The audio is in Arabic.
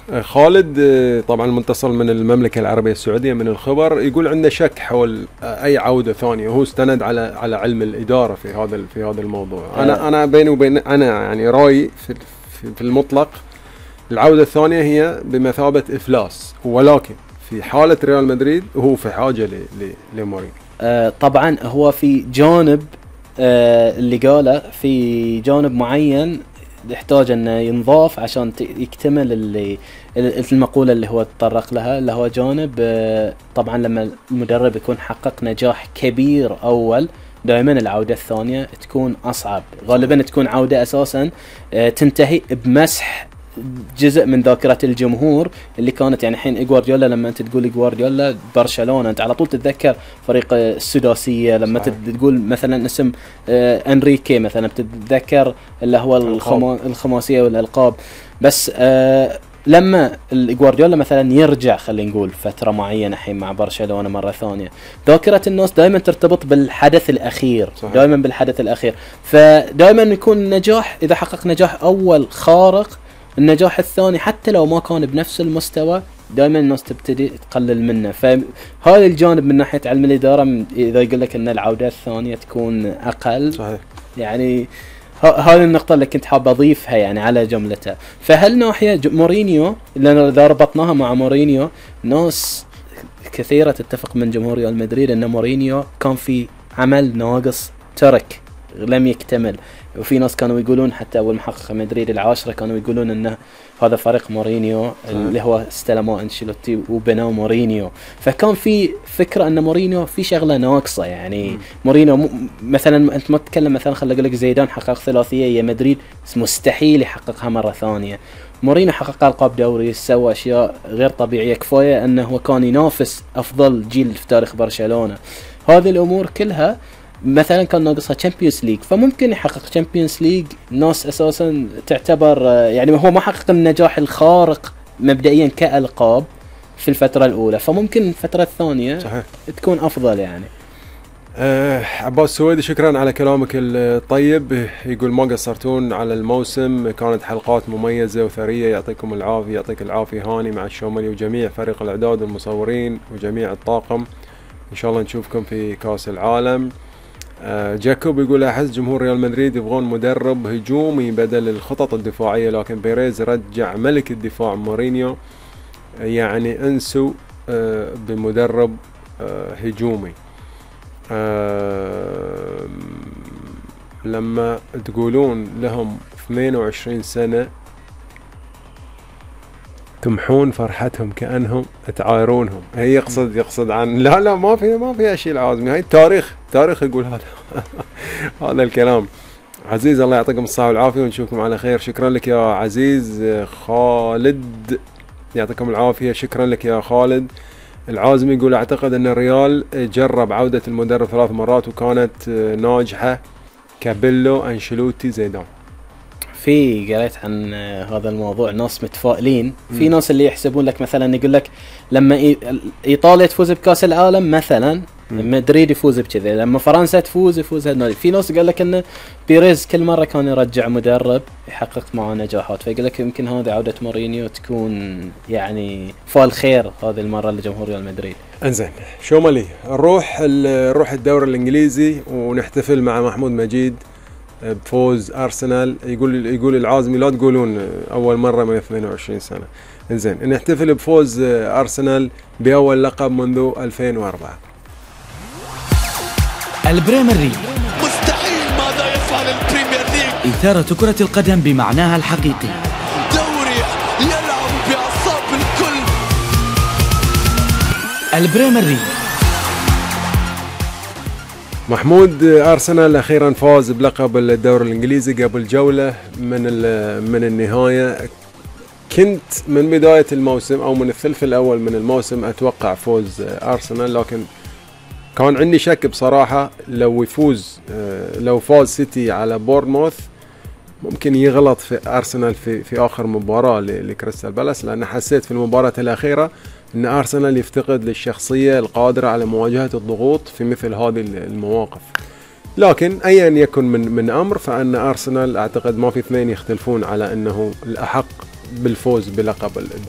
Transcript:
خالد طبعا المتصل من المملكة العربية السعودية من الخبر، يقول عنده شك حول أي عودة ثانية، وهو استند على علم الإدارة في هذا الموضوع. أنا بيني وبين أنا يعني رأيي في المطلق العودة الثانية هي بمثابة إفلاس، ولكن في حالة ريال مدريد هو في حاجة لمورينيو. طبعا هو في جانب اللي قاله، في جانب معين يحتاج انه ينضاف عشان يكتمل المقولة اللي هو تطرق لها، اللي هو جانب طبعا لما المدرب يكون حقق نجاح كبير اول دائما العودة الثانية تكون اصعب، غالبا تكون عودة اساسا تنتهي بمسح جزء من ذاكرة الجمهور اللي كانت يعني حين جوارديولا. لما انت تقول جوارديولا برشلونة انت على طول تتذكر فريق السداسية، لما تقول مثلا اسم انريكي مثلا بتتذكر اللي هو الخماسية والالقاب. بس لما جوارديولا مثلا يرجع خلينا نقول فترة معينة حين مع برشلونة مرة ثانية، ذاكرة الناس دائما ترتبط بالحدث الأخير، دائما بالحدث الأخير، فدائما يكون نجاح إذا حقق نجاح أول خارق، النجاح الثاني حتى لو ما كان بنفس المستوى دائما الناس تبتدي تقلل منه. فهذا الجانب من ناحية علم الإدارة إذا يقول لك أن العودة الثانية تكون أقل، صحيح. يعني هذه النقطة اللي كنت حاب أضيفها يعني على جملتها. فهل ناحية مورينيو، لأن إذا ربطناها مع مورينيو ناس كثيرة تتفق من جمهور ريال مدريد أن مورينيو كان في عمل ناقص ترك لم يكتمل، وفي ناس كانوا يقولون حتى أول محقق مدريد العاشرة كانوا يقولون أنه هذا فريق مورينيو اللي هو استلمه أنشيلوتي وبناه مورينيو. فكان في فكرة أن مورينيو في شغلة ناقصة يعني. مورينيو مثلا أنت ما تتكلم مثلا خلي أقول لك زيدان حقق ثلاثية يا مدريد مستحيل يحققها مرة ثانية. مورينيو حقق ألقاب دوري، سوى أشياء غير طبيعية، كفاية أنه كان ينافس أفضل جيل في تاريخ برشلونة. هذه الأمور كلها مثلا كان ناقصها تشامبيونز ليج، فممكن يحقق تشامبيونز ليج ناس اساسا تعتبر يعني هو ما حقق النجاح الخارق مبدئيا كألقاب في الفترة الأولى، فممكن الفترة الثانية صحيح تكون أفضل يعني. عباس سويدي شكرا على كلامك الطيب، يقول ما قصرتون على الموسم، كانت حلقات مميزة وثرية، يعطيكم العافية. يعطيك العافية هاني مع الشوملي وجميع فريق الإعداد والمصورين وجميع الطاقم، إن شاء الله نشوفكم في كأس العالم. جاكوب يقول أحس جمهور ريال مدريد يبغون مدرب هجومي بدل الخطط الدفاعية، لكن بيريز رجع ملك الدفاع مورينيو، يعني انسوا بمدرب هجومي. لما تقولون لهم 22 سنة تمحون فرحتهم كأنهم تعايرونهم، هي يقصد عن لا ما في شيء العازمي، هاي التاريخ يقول هذا هذا الكلام. عزيز الله يعطيكم الصحة والعافية ونشوفكم على خير. شكرا لك يا عزيز. خالد يعطيكم العافية، شكرا لك يا خالد. العازمي يقول اعتقد ان الريال جرب عودة المدرب 3 مرات وكانت ناجحة، كابيلو، انشيلوتي، زيدان. في قريت عن هذا الموضوع ناس متفائلين، في ناس اللي يحسبون لك مثلا يقول لك لما ايطاليا تفوز بكاس العالم مثلا مدريد يفوز بكذا، لما فرنسا يفوز هالنادي. في ناس قال لك ان بيريز كل مره كان يرجع مدرب يحقق معه نجاحات، فيقول لك يمكن هذه عوده مورينيو تكون يعني فال خير هذه المره لجمهور ريال مدريد. انزين شوملي نروح الدوري الانجليزي ونحتفل مع محمود مجيد بفوز أرسنال. يقول العازمي لا تقولون أول مرة من 22 سنة. إنزين نحتفل بفوز أرسنال بأول لقب منذ 2004. البريمير ليج، مستحيل ماذا يفعل البريمير ليج، إثارة كرة القدم بمعناها الحقيقي، دوري يلعب بأعصاب الكل. البريمير ليج. محمود، أرسنال أخيرا فاز بلقب الدوري الإنجليزي قبل جولة من النهاية. كنت من بداية الموسم أو من الثلث الأول من الموسم أتوقع فوز أرسنال، لكن كان عندي شك بصراحة لو فاز سيتي على بورنموث ممكن يغلط في أرسنال في آخر مباراة لكريستال بالاس، لأن حسيت في المباراة الأخيرة أن أرسنال يفتقد للشخصية القادرة على مواجهة الضغوط في مثل هذه المواقف. لكن أيا يكن من أمر، فأن أرسنال أعتقد ما في اثنين يختلفون على أنه الأحق بالفوز بلقب